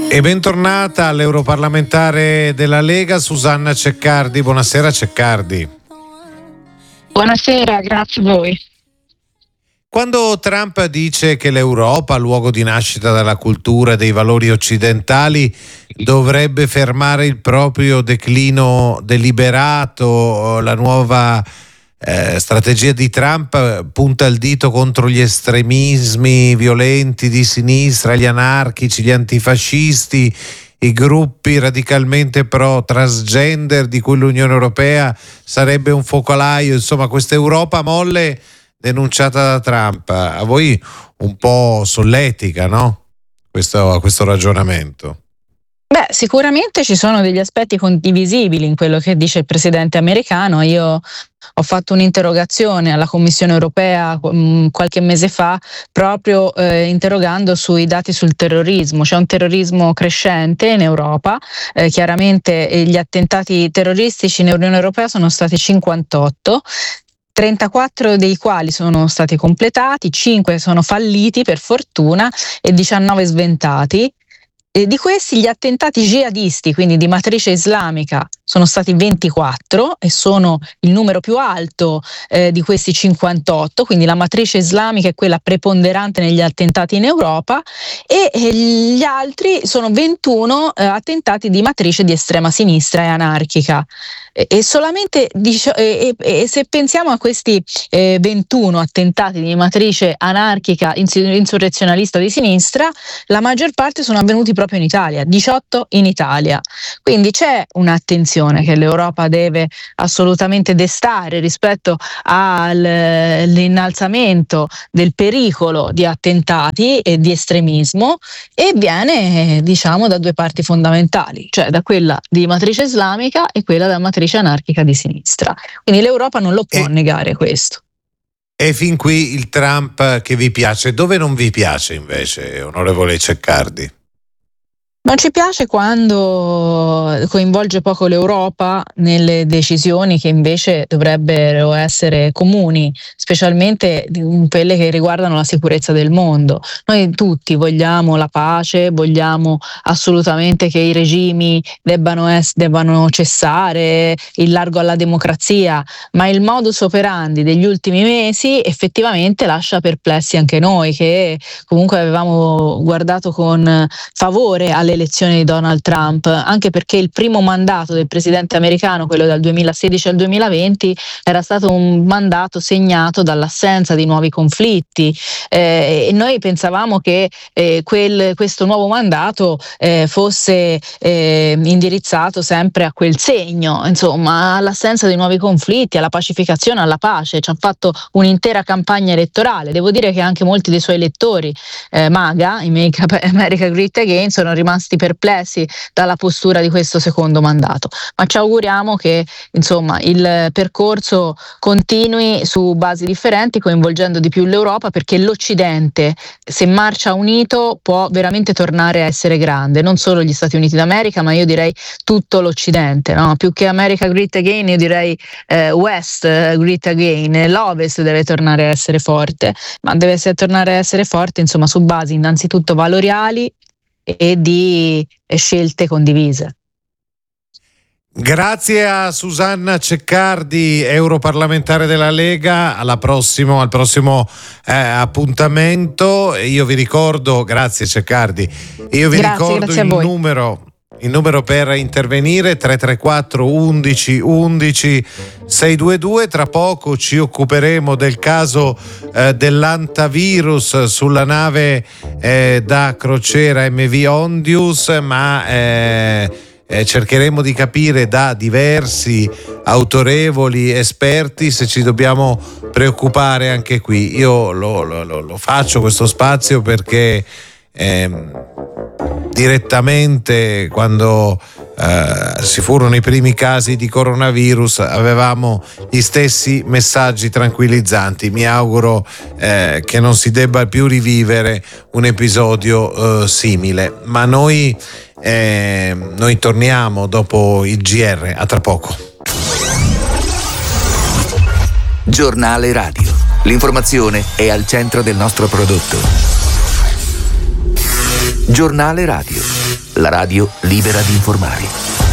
E bentornata all'europarlamentare della Lega, Susanna Ceccardi. Buonasera Ceccardi. Buonasera, grazie a voi. Quando Trump dice che l'Europa, luogo di nascita della cultura e dei valori occidentali, dovrebbe fermare il proprio declino deliberato, la nuova strategia di Trump punta il dito contro gli estremismi violenti di sinistra, gli anarchici, gli antifascisti, i gruppi radicalmente pro-transgender di cui l'Unione Europea sarebbe un focolaio, insomma questa Europa molle denunciata da Trump. A voi un po' solletica, no? Questo ragionamento. Beh, sicuramente ci sono degli aspetti condivisibili in quello che dice il presidente americano. Io ho fatto un'interrogazione alla Commissione Europea qualche mese fa proprio interrogando sui dati sul terrorismo. C'è un terrorismo crescente in Europa, chiaramente gli attentati terroristici in Unione Europea sono stati 58. 34 dei quali sono stati completati, 5 sono falliti per fortuna e 19 sventati. E di questi gli attentati jihadisti, quindi di matrice islamica, sono stati 24 e sono il numero più alto di questi 58, quindi la matrice islamica è quella preponderante negli attentati in Europa, e gli altri sono 21 attentati di matrice di estrema sinistra e anarchica. E solamente se pensiamo a questi 21 attentati di matrice anarchica insurrezionalista di sinistra, la maggior parte sono avvenuti proprio in Italia, 18 in Italia. Quindi c'è un'attenzione che l'Europa deve assolutamente destare rispetto all'innalzamento del pericolo di attentati e di estremismo, e viene da due parti fondamentali, cioè da quella di matrice islamica e quella da matrice anarchica di sinistra. Quindi l'Europa non lo può negare questo. E fin qui il Trump che vi piace. Dove non vi piace invece, onorevole Ceccardi? Non ci piace quando coinvolge poco l'Europa nelle decisioni che invece dovrebbero essere comuni, specialmente quelle che riguardano la sicurezza del mondo. Noi tutti vogliamo la pace, vogliamo assolutamente che i regimi debbano cessare, il largo alla democrazia, ma il modus operandi degli ultimi mesi effettivamente lascia perplessi anche noi, che comunque avevamo guardato con favore alle elezioni di Donald Trump, anche perché il primo mandato del presidente americano, quello dal 2016 al 2020, era stato un mandato segnato dall'assenza di nuovi conflitti, e noi pensavamo che questo nuovo mandato fosse indirizzato sempre a quel segno, insomma, all'assenza di nuovi conflitti, alla pacificazione, alla pace. Ci ha fatto un'intera campagna elettorale. Devo dire che anche molti dei suoi elettori MAGA, i Make America Great Again, sono rimasti perplessi dalla postura di questo secondo mandato, ma ci auguriamo che il percorso continui su basi differenti, coinvolgendo di più l'Europa, perché l'Occidente, se marcia unito, può veramente tornare a essere grande, non solo gli Stati Uniti d'America, ma io direi tutto l'Occidente, no? Più che America Great Again, io direi West Great Again. L'Ovest deve tornare a essere forte, ma deve tornare a essere forte su basi innanzitutto valoriali e di scelte condivise. Grazie a Susanna Ceccardi, europarlamentare della Lega. Al prossimo appuntamento. Io vi ricordo, grazie Ceccardi, ricordo il numero per intervenire: 334 11 11 622. Tra poco ci occuperemo del caso dell'antivirus sulla nave da crociera MV Ondius, ma cercheremo di capire da diversi autorevoli esperti se ci dobbiamo preoccupare anche qui. Io lo faccio questo spazio perché direttamente quando si furono i primi casi di coronavirus avevamo gli stessi messaggi tranquillizzanti. Mi auguro che non si debba più rivivere un episodio simile, ma noi torniamo dopo il GR. A tra poco. Giornale Radio. L'informazione è al centro del nostro prodotto. Giornale Radio. la radio libera di informare.